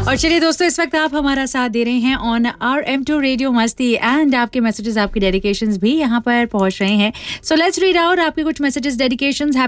और चलिए दोस्तों, इस वक्त आप हमारा साथ दे रहे हैं ऑन RM2 रेडियो मस्ती एंड आपके मैसेजेस, आपके डेडिकेशंस भी यहाँ पर पहुँच रहे हैं. सो लेट्स रीड आउट आपके कुछ मैसेजेस, डेडिकेशंस.